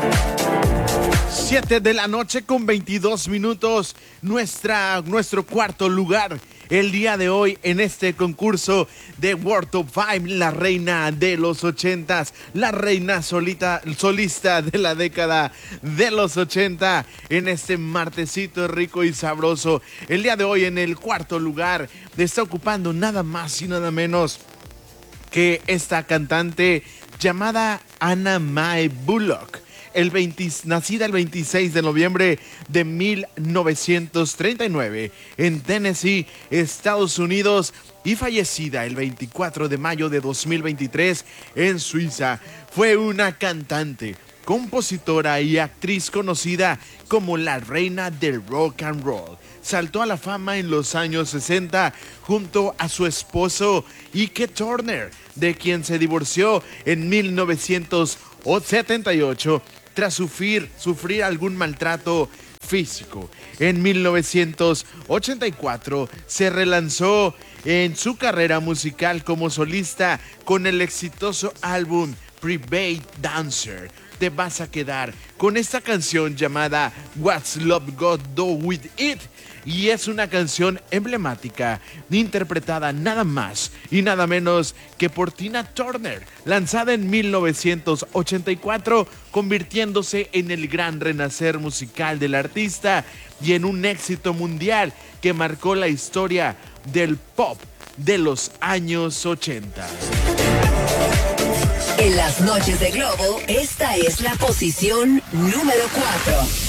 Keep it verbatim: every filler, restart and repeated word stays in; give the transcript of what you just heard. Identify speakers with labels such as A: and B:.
A: siete de la noche con veintidós minutos, nuestra, nuestro cuarto lugar el día de hoy en este concurso de World Top cinco, la reina de los ochentas, la reina solita, solista de la década de los ochenta, en este martesito rico y sabroso. El día de hoy en el cuarto lugar está ocupando nada más y nada menos que esta cantante llamada Anna Mae Bullock. El veinte, nacida el veintiséis de noviembre de mil novecientos treinta y nueve en Tennessee, Estados Unidos, y fallecida el veinticuatro de mayo de dos mil veintitrés en Suiza. Fue una cantante, compositora y actriz conocida como la reina del rock and roll. Saltó a la fama en los años sesenta junto a su esposo Ike Turner, de quien se divorció en mil novecientos setenta y ocho tras sufrir, sufrir algún maltrato físico. En mil novecientos ochenta y cuatro se relanzó en su carrera musical como solista con el exitoso álbum Private Dancer. Te vas a quedar con esta canción llamada What's Love Got to Do With It, y es una canción emblemática interpretada nada más y nada menos que por Tina Turner, lanzada en mil novecientos ochenta y cuatro, convirtiéndose en el gran renacer musical del artista y en un éxito mundial que marcó la historia del pop de los años ochenta.
B: En las noches de Globo, esta es la posición número cuatro.